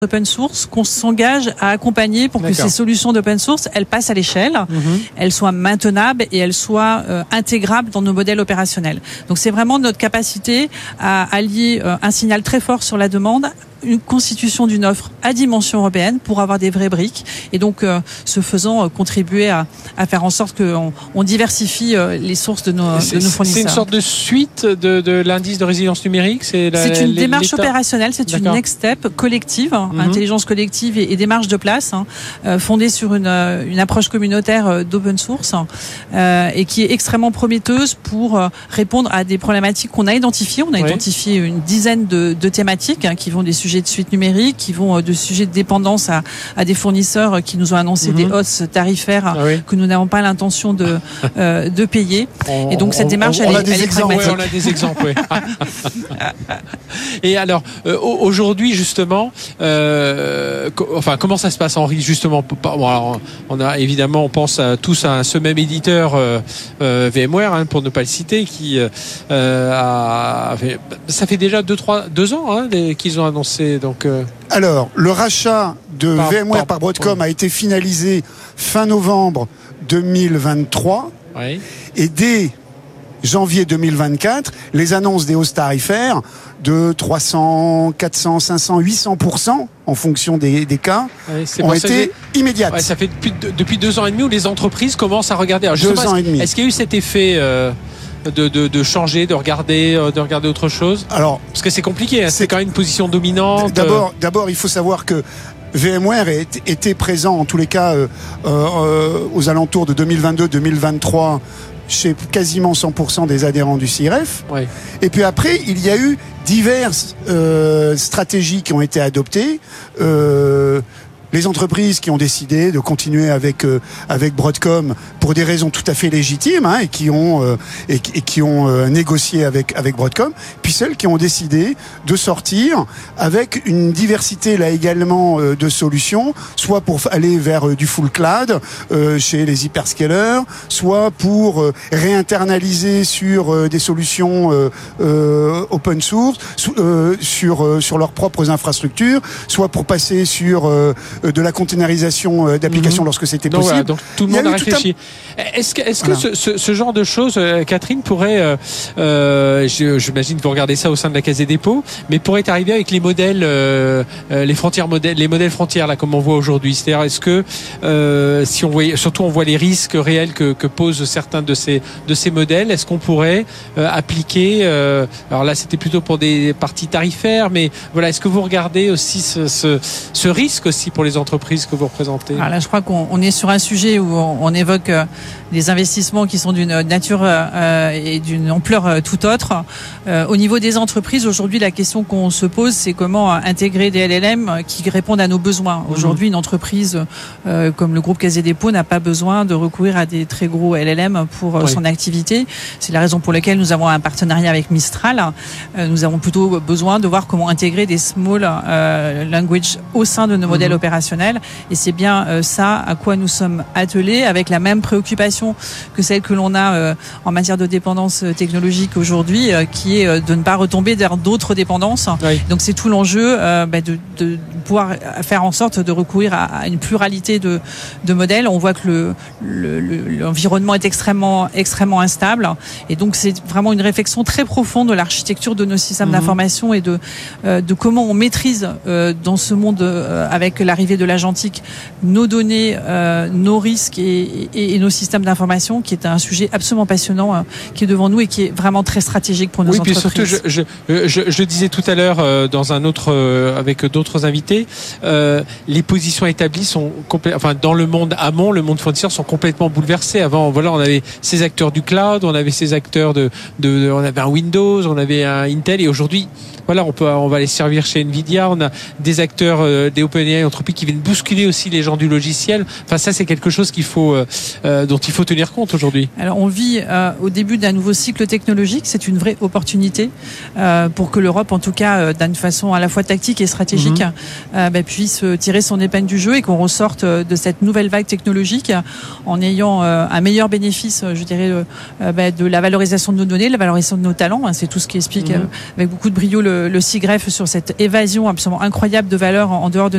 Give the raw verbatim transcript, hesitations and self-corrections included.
open source qu'on s'engage à accompagner pour D'accord. que ces solutions d'open source, elles passent à l'échelle, mmh. elles soient maintenables et elles soient euh, intégrables dans nos modèles opérationnels. Donc c'est vraiment notre capacité à allier euh, un signal très fort sur la demande, une constitution d'une offre à dimension européenne pour avoir des vraies briques et donc euh, ce faisant euh, contribuer à, à faire en sorte qu'on on diversifie euh, les sources de nos, de nos fournisseurs. C'est une sorte de suite de, de l'indice de résilience numérique. C'est, la, c'est une démarche l'État. opérationnelle, c'est D'accord. une next step collective, mm-hmm. intelligence collective et, et démarche de place, hein, euh, fondée sur une, une approche communautaire euh, d'open source euh, et qui est extrêmement prometteuse pour euh, répondre à des problématiques qu'on a identifiées. On a oui. identifié une dizaine de, de thématiques hein, qui vont des sujets de suite numérique, qui vont de sujets de dépendance à, à des fournisseurs qui nous ont annoncé mmh. des hausses tarifaires ah oui. que nous n'avons pas l'intention de, euh, de payer. On, et donc cette démarche, on, on, elle, on est, elle est pragmatique. Ouais, on a des exemples, oui. Et alors, euh, aujourd'hui, justement, euh, co- enfin, comment ça se passe, Henri, justement bon, alors, on a évidemment, on pense à, tous à ce même éditeur euh, euh, VMware, hein, pour ne pas le citer, qui euh, a fait, ça fait déjà deux, trois, deux ans hein, les, qu'ils ont annoncé. Donc, euh... alors, le rachat de par, VMware par, par Broadcom par... a été finalisé fin novembre deux mille vingt-trois, oui. et dès janvier deux mille vingt-quatre, les annonces des hausses tarifaires de trois cents, quatre cents, cinq cents, huit cents pour cent en fonction des, des cas oui, ont été que... immédiates. Ouais, ça fait depuis, depuis deux ans et demi où les entreprises commencent à regarder. Alors, deux ans et demi. Est-ce qu'il y a eu cet effet euh... De, de, de changer, de regarder, de regarder autre chose? Alors, parce que c'est compliqué, hein, c'est, c'est quand même une position dominante. D'abord, d'abord, il faut savoir que VMware est, était présent, en tous les cas, euh, euh, aux alentours de deux mille vingt-deux deux mille vingt-trois, chez quasiment cent pour cent des adhérents du C I R F. Ouais. Et puis après, il y a eu diverses euh, stratégies qui ont été adoptées. Euh, Les entreprises qui ont décidé de continuer avec euh, avec Broadcom pour des raisons tout à fait légitimes hein, et qui ont euh, et, et qui ont euh, négocié avec avec Broadcom, puis celles qui ont décidé de sortir avec une diversité là également euh, de solutions, soit pour aller vers euh, du full cloud euh, chez les hyperscalers, soit pour euh, réinternaliser sur euh, des solutions euh, euh, open source, euh, sur euh, sur leurs propres infrastructures, soit pour passer sur euh, de la containerisation d'applications mmh. lorsque c'était donc, possible. Voilà, donc tout le monde a, a réfléchi. Un... Est-ce que, est-ce voilà. que ce, ce, ce genre de choses, euh, Catherine, pourrait, euh, euh, je, j'imagine que vous regardez ça au sein de la Caisse des dépôts, mais pourrait arriver avec les modèles, euh, les frontières modèles, les modèles frontières là, comme on voit aujourd'hui. C'est-à-dire, est-ce que euh, si on voit, surtout on voit les risques réels que, que posent certains de ces de ces modèles, est-ce qu'on pourrait euh, appliquer euh, alors là, c'était plutôt pour des parties tarifaires, mais voilà, est-ce que vous regardez aussi ce, ce, ce risque aussi pour les entreprises que vous représentez? Alors là, je crois qu'on on est sur un sujet où on, on évoque euh, des investissements qui sont d'une nature euh, et d'une ampleur euh, tout autre. Euh, au niveau des entreprises, aujourd'hui, la question qu'on se pose, c'est comment intégrer des L L M qui répondent à nos besoins. Aujourd'hui, une entreprise euh, comme le groupe Caisse des dépôts n'a pas besoin de recourir à des très gros L L M pour euh, oui. son activité. C'est la raison pour laquelle nous avons un partenariat avec Mistral. Euh, nous avons plutôt besoin de voir comment intégrer des small euh, language au sein de nos mmh. modèles opérationnels. Et c'est bien euh, ça à quoi nous sommes attelés, avec la même préoccupation que celle que l'on a euh, en matière de dépendance technologique aujourd'hui, euh, qui est euh, de ne pas retomber vers d'autres dépendances. Oui. Donc c'est tout l'enjeu euh, bah, de, de pouvoir faire en sorte de recourir à, à une pluralité de, de modèles. On voit que le, le, le, l'environnement est extrêmement, extrêmement instable, et donc c'est vraiment une réflexion très profonde de l'architecture de nos systèmes mmh. d'information et de, euh, de comment on maîtrise euh, dans ce monde euh, avec l'arrivée de l'agentique nos données, euh, nos risques et, et, et nos systèmes d'information, qui est un sujet absolument passionnant euh, qui est devant nous et qui est vraiment très stratégique pour nos oui, entreprises. Oui, puis surtout, je, je, je, je disais tout à l'heure euh, dans un autre, euh, avec d'autres invités, euh, les positions établies sont complè- enfin dans le monde amont, le monde fournisseur sont complètement bouleversés. Avant, voilà, on avait ces acteurs du cloud, on avait ces acteurs de, de, de on avait un Windows, on avait un Intel, et aujourd'hui, voilà, on peut, on va les servir chez Nvidia. On a des acteurs, euh, des OpenAI, entreprises qui viennent bousculer aussi les gens du logiciel. Enfin, ça, c'est quelque chose qu'il faut, euh, dont il faut tenir compte aujourd'hui. Alors, on vit euh, au début d'un nouveau cycle technologique. C'est une vraie opportunité euh, pour que l'Europe, en tout cas, euh, d'une façon à la fois tactique et stratégique, mmh. euh, bah, puisse tirer son épingle du jeu et qu'on ressorte de cette nouvelle vague technologique en ayant euh, un meilleur bénéfice, je dirais, euh, bah, de la valorisation de nos données, de la valorisation de nos talents. Hein, c'est tout ce qui explique mmh. euh, avec beaucoup de brio le, le C I G R E F sur cette évasion absolument incroyable de valeur en, en dehors de